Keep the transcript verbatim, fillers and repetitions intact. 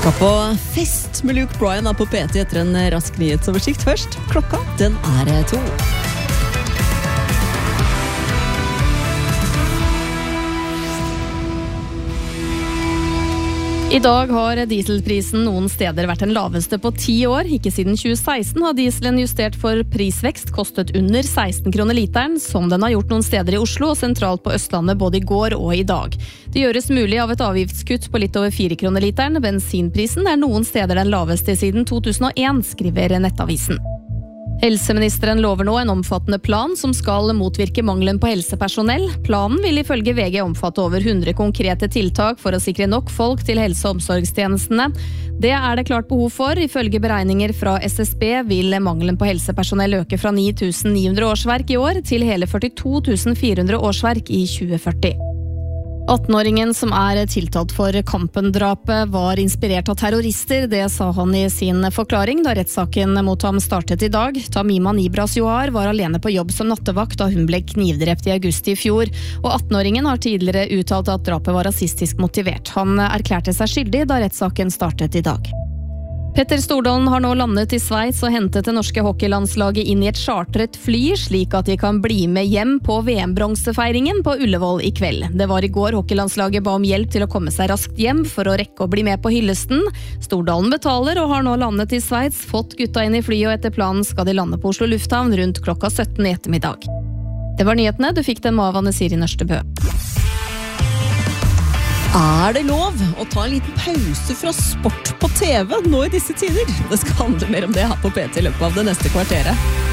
Skal på fest med Luke Bryan på P T etter en rask nyhetsoversikt først. Klokka, den er to. I dag har dieselprisen noen steder vært den laveste på ti år. Ikke siden tjue seksten har dieselen justert for prisvekst kostet under seksten kroner literen, som den har gjort noen steder i Oslo og sentralt på Østlandet både i går og i dag. Det gjøres mulig av et avgiftskutt på litt over fire kroner literen. Bensinprisen er noen steder den laveste siden to tusen og en, skriver Nettavisen. Helseministeren lover nå en omfattende plan som skal motvirke mangelen på helsepersonell. Planen vil ifølge V G omfatte over hundre konkrete tiltak for å sikre nok folk til helse- og omsorgstjenestene. Det er det klart behov for. Ifølge beregninger fra S S B vil mangelen på helsepersonell øke fra ni tusen ni hundre årsverk i år til hele førtito tusen fire hundre årsverk i tjue førti. attenåringen som er tiltalt for Kampen-drapet var inspirert av terrorister, det sa han i sin forklaring da rettssaken mot ham startet i dag. Tamima Nibras Johar var alene på jobb som nattevakt da hun ble knivdrept i august i fjor, og attenåringen har tidligere uttalt at drapet var rasistisk motivert. Han erklærte seg skyldig da rettssaken startet i dag. Petter Stordalen har nå landet i Sveits og hentet det norske hockeylandslaget inn i et chartret fly, slik at de kan bli med hjem på V M-bronsefeiringen på Ullevål i kveld. Det var i går hockeylandslaget ba om hjelp til å komme seg raskt hjem for å rekke å bli med på hyllesten. Stordalen betaler og har nå landet i Sveits, fått gutta inn i flyet, og etter planen skal de lande på Oslo lufthavn rundt klokka sytten i ettermiddag. Det var nyhetene, du fikk dem av Anne Siri Nørstebø. Er det lov å ta en liten pause fra sport på T V nå i disse tider? Det skal handle mer om det her på P T i løpet av det neste kvarteret.